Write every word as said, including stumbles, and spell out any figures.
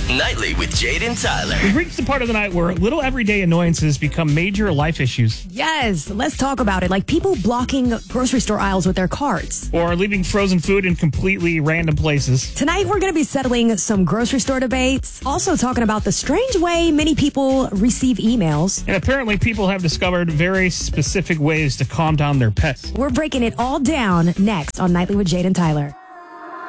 Nightly with Jade and Tyler. We've reached the part of the night where little everyday annoyances become major life issues. Yes, let's talk about it. Like people blocking grocery store aisles with their carts. Or leaving frozen food in completely random places. Tonight, we're going to be settling some grocery store debates. Also talking about the strange way many people receive emails. And apparently people have discovered very specific ways to calm down their pets. We're breaking it all down next on Nightly with Jade and Tyler.